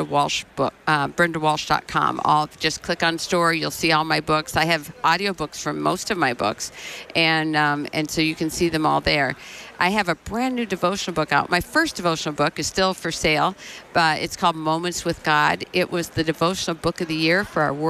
Walsh book, BrendaWalsh.com. Just click on store. You'll see all my books. I have audiobooks from most of my books, and so you can see them all there. I have a brand new devotional book out. My first devotional book is still for sale, but it's called Moments with God. It was the devotional book of the year for our World